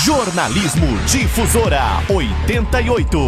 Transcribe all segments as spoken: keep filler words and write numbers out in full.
Jornalismo Difusora oitenta e oito.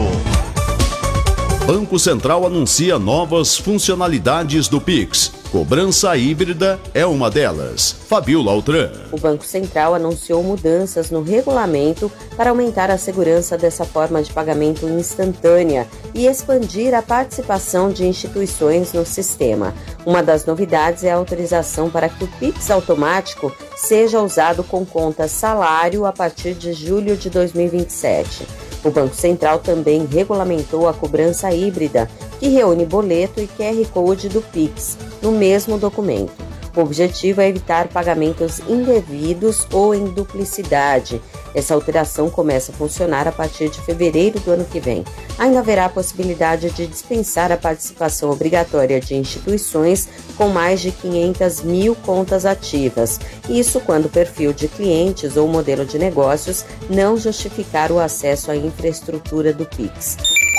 Banco Central anuncia novas funcionalidades do Pix. Cobrança híbrida é uma delas. Fabiola Altran. O Banco Central anunciou mudanças no regulamento para aumentar a segurança dessa forma de pagamento instantânea e expandir a participação de instituições no sistema. Uma das novidades é a autorização para que o Pix automático seja usado com conta salário a partir de julho de dois mil e vinte e sete. O Banco Central também regulamentou a cobrança híbrida, que reúne boleto e Q R Code do Pix no mesmo documento. O objetivo é evitar pagamentos indevidos ou em duplicidade. Essa alteração começa a funcionar a partir de fevereiro do ano que vem. Ainda haverá a possibilidade de dispensar a participação obrigatória de instituições com mais de quinhentas mil contas ativas. Isso quando o perfil de clientes ou modelo de negócios não justificar o acesso à infraestrutura do Pix.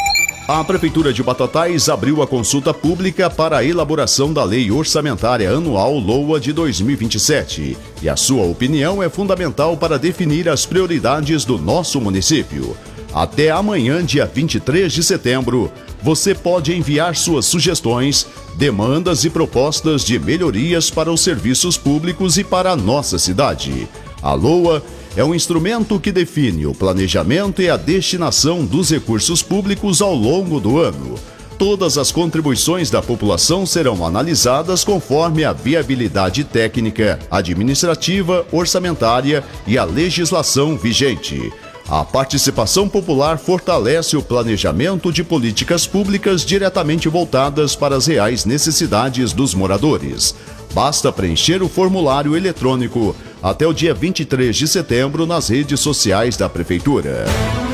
A Prefeitura de Batatais abriu a consulta pública para a elaboração da Lei Orçamentária Anual LOA de dois mil e vinte e sete. E a sua opinião é fundamental para definir as prioridades do nosso município. Até amanhã, dia vinte e três de setembro, você pode enviar suas sugestões, demandas e propostas de melhorias para os serviços públicos e para a nossa cidade. A LOA é um instrumento que define o planejamento e a destinação dos recursos públicos ao longo do ano. Todas as contribuições da população serão analisadas conforme a viabilidade técnica, administrativa, orçamentária e a legislação vigente. A participação popular fortalece o planejamento de políticas públicas diretamente voltadas para as reais necessidades dos moradores. Basta preencher o formulário eletrônico até o dia vinte e três de setembro nas redes sociais da Prefeitura.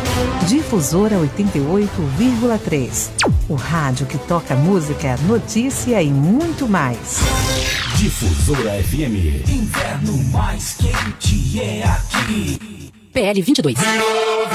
Difusora oitenta e oito vírgula três. O rádio que toca música, notícia e muito mais. Difusora F M. Inverno mais quente é aqui. P L vinte e dois.